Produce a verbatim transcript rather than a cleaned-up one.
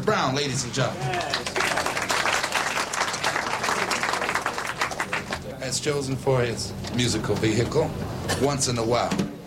Brown, ladies and gentlemen. Has chosen for his musical vehicle, Once in a While.